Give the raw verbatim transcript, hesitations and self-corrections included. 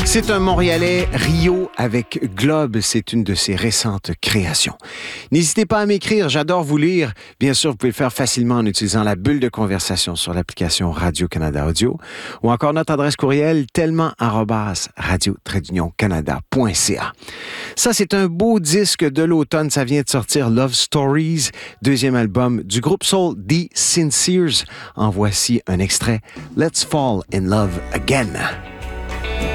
C'est un Montréalais, Rio avec Globe. C'est une de ses récentes créations. N'hésitez pas à m'écrire, j'adore vous lire. Bien sûr, vous pouvez le faire facilement en utilisant la bulle de conversation sur l'application Radio-Canada Audio ou encore notre adresse courriel tellement arobase radio-canada point c a. Ça, c'est un beau disque de l'automne. Ça vient de sortir, Love Stories, deuxième album du groupe soul The Sinceres. En voici un extrait, Let's Fall in Love Again.